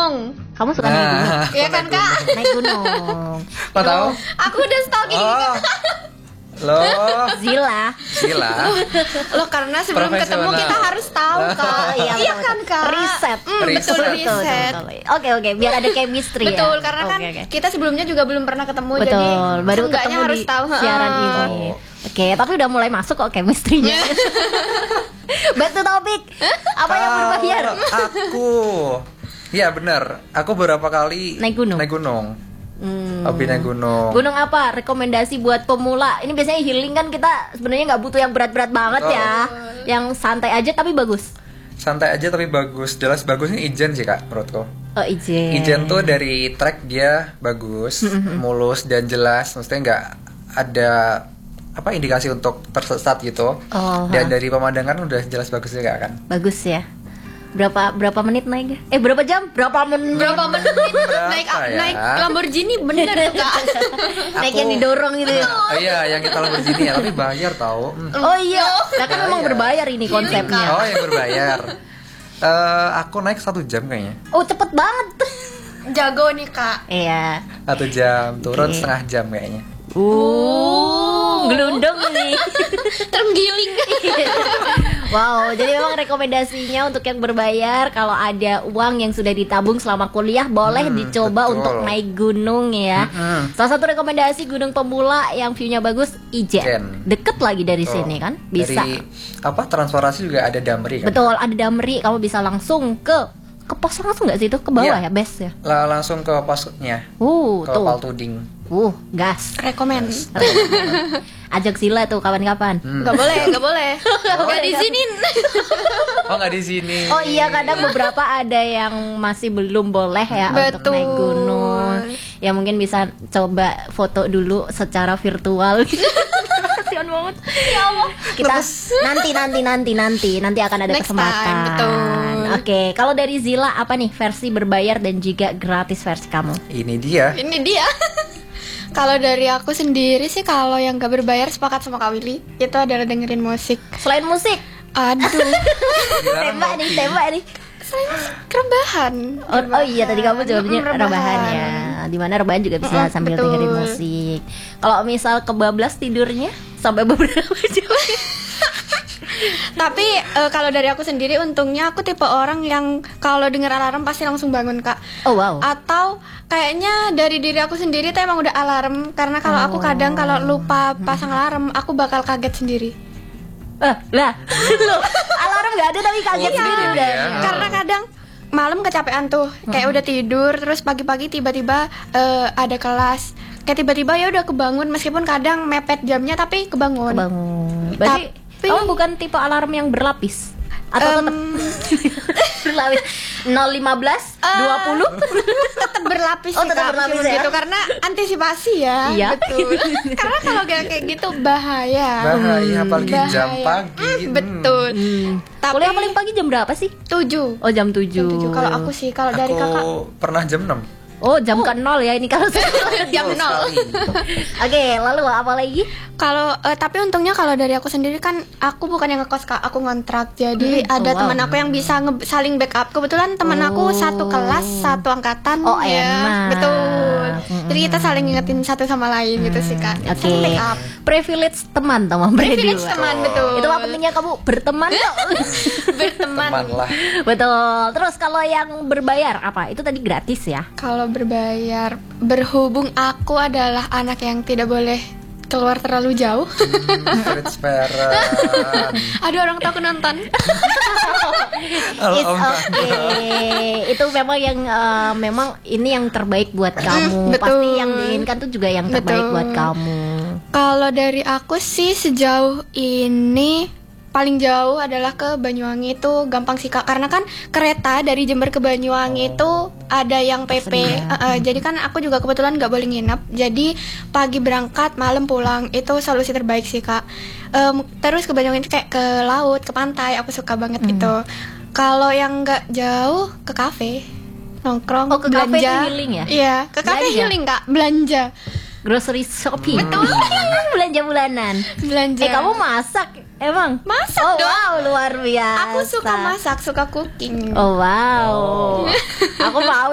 gunung. Kamu suka naik gunung? Iya kan Kak? Naik gunung. Kok tahu? Aku udah stalking Oh. Loh, Zila. Loh, karena sebelum ketemu Profesional. kita harus tahu Kak. Iya kan Kak? Riset. Betul, riset. Oke, biar ada chemistry ya. Betul, karena kan Oke. kita sebelumnya juga belum pernah ketemu. Betul, jadi baru seenggaknya ketemu harus di tahu. siaran ini. Oke, tapi udah mulai masuk kok chemistry-nya. Back to topic. Apa yang berbayar? Aku. Iya benar. Aku beberapa kali Naik gunung. Hobi naik gunung. Gunung apa? Rekomendasi buat pemula. Ini biasanya healing kan kita sebenarnya nggak butuh yang berat-berat banget Betul. ya. Yang santai aja tapi bagus. Santai aja tapi bagus. Jelas bagusnya Ijen sih Kak menurutku. Oh, Ijen. Ijen tuh dari track dia bagus, mulus dan jelas. Maksudnya nggak ada indikasi untuk tersesat gitu. Oh, Dan dari pemandangan udah jelas bagus juga kan. Bagus ya. Berapa menit naiknya? Berapa jam? Berapa menit? naik Lamborghini bener tuh Kak. Naik yang didorong gitu ya. Iya, yang kita Lamborghini ya, tapi bayar tau. Oh iya. Nah, kan memang berbayar ini konsepnya. Oh, yang berbayar. Aku naik 1 jam kayaknya. Oh, cepet banget. Jago nih Kak. Iya. 1 jam, turun Oke. setengah jam kayaknya. Gelundung nih. Terenggiling. Wow, jadi memang rekomendasinya untuk yang berbayar kalau ada uang yang sudah ditabung selama kuliah boleh dicoba betul. untuk naik gunung ya. Salah satu rekomendasi gunung pemula yang view-nya bagus Ijen. Ijen. Deket lagi dari Betul. sini kan? Bisa. Dari transportasi juga ada Damri kan. Betul, ada Damri, kamu bisa langsung ke pos langsung nggak sih itu? Ke bawah Iya. ya, best ya. Langsung ke posnya, ke Tuh. Paltuding. Gas. Rekomen. Ajak Sila tuh kapan-kapan. Gak boleh. Gak diizinin. Oh, nggak di sini. Oh iya, kadang beberapa ada yang masih belum boleh ya untuk Betul. naik gunung. Ya mungkin bisa coba foto dulu secara virtual. Kasihan banget. Ya Allah. Kita nanti akan ada Next kesempatan. time, betul. Oke, kalau dari Zila apa nih versi berbayar dan juga gratis versi kamu? Ini dia. Ini dia. Kalau dari aku sendiri sih, kalau yang gak berbayar sepakat sama Kak Willy, itu adalah dengerin musik. Selain musik, Aduh. tembak nih. Selain musik, rebahan. Oh iya, tadi kamu jawabnya rebahan ya. Dimana rebahan juga bisa sambil betul. dengerin musik. Kalau misal kebablas tidurnya sampai beberapa jam. Tapi kalau dari aku sendiri, untungnya aku tipe orang yang kalau dengar alarm pasti langsung bangun Kak. Oh wow. Atau kayaknya dari diri aku sendiri tuh emang udah alarm. Karena kalau aku kadang kalau lupa pasang alarm, aku bakal kaget sendiri. Lah, loh, alarm nggak ada tapi kaget sendiri udah. ya. Karena kadang malam kecapean tuh, kayak udah tidur, terus pagi-pagi tiba-tiba ada kelas, kayak tiba-tiba ya udah kebangun, meskipun kadang mepet jamnya tapi kebangun. Berarti Tapi- kamu bukan tipe alarm yang berlapis atau tetap berlapis 015 20? Tetap berlapis Oh, sih, tetap Kak, berlapis meskipun ya? gitu, karena antisipasi ya. Iya. Betul. Karena kalau kayak gitu bahaya. Bahaya, apalagi jam Bahaya. pagi. Betul. Tapi Kuliah paling pagi jam berapa sih? 7. Oh, jam 7. Kalau aku sih, kalau dari kakak Aku pernah jam 6. Oh, jam ke 0 ya ini kalau jam 0. Oke, lalu apa lagi? Kalau tapi untungnya kalau dari aku sendiri kan aku bukan yang ngekos Kak, aku ngontrak. Jadi ada wow. teman aku yang bisa saling backup. Kebetulan teman aku satu kelas, satu angkatan. Oh, ya. enak. Betul. Jadi kita saling ngingetin satu sama lain gitu sih Kak. Oke. Saling backup. Privilege teman teman Privilege teman, betul. Itu apa pentingnya kamu berteman kok. Berteman. Teman lah. Betul. Terus kalau yang berbayar apa? Itu tadi gratis ya? Kalau berbayar, berhubung aku adalah anak yang tidak boleh keluar terlalu jauh. Transparan. Ada orang tahu aku nonton. Halo, It's Om. okay. Itu memang yang memang ini yang terbaik buat kamu. betul. Pasti yang diinginkan tuh juga yang terbaik Betul. buat kamu. Kalau dari aku sih sejauh ini paling jauh adalah ke Banyuwangi, itu gampang sih Kak, karena kan kereta dari Jember ke Banyuwangi itu ada yang PP. Jadi kan aku juga kebetulan nggak boleh nginep, jadi pagi berangkat malam pulang, itu solusi terbaik sih Kak. Terus ke Banyuwangi itu kayak ke laut, ke pantai, aku suka banget gitu. Kalau yang nggak jauh ke kafe nongkrong, Oh, ke kafe belanja. tuh healing ya? Iya, ke kafe Belanja? healing Kak, belanja. Grocery shopping. Betul. Belanja bulanan. Belanja. Kamu masak emang? Masak Oh dong. wow, luar biasa. Aku suka masak, suka cooking. Oh wow. Aku mau